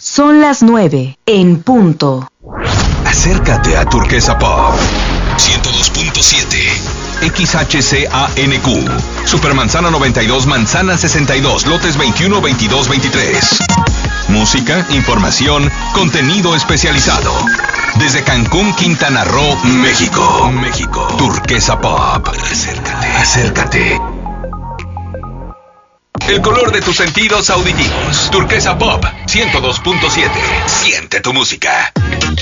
Son las 9 en punto. Acércate a Turquesa Pop 102.7 XHCANQ Supermanzana 92, Manzana 62, lotes 21, 22, 23. Música, información, contenido especializado. Desde Cancún, Quintana Roo, México. Turquesa Pop. Acércate. El color de tus sentidos auditivos. Turquesa Pop 102.7. Siente tu música.